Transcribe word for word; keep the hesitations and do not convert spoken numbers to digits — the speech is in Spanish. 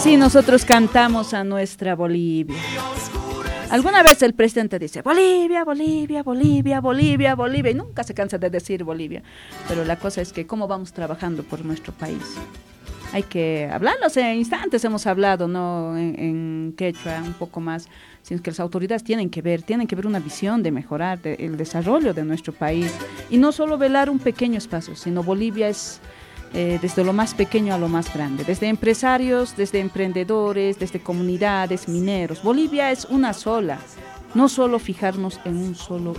así nosotros cantamos a nuestra Bolivia. Alguna vez el presidente dice Bolivia, Bolivia, Bolivia, Bolivia, Bolivia, y nunca se cansa de decir Bolivia. Pero la cosa es que cómo vamos trabajando por nuestro país. Hay que hablarlos en instantes, hemos hablado, ¿no? En, en quechua un poco más, sino que las autoridades tienen que ver, tienen que ver una visión de mejorar de, el desarrollo de nuestro país y no solo velar un pequeño espacio, sino Bolivia es eh, desde lo más pequeño a lo más grande, desde empresarios, desde emprendedores, desde comunidades, mineros. Bolivia es una sola, no solo fijarnos en un solo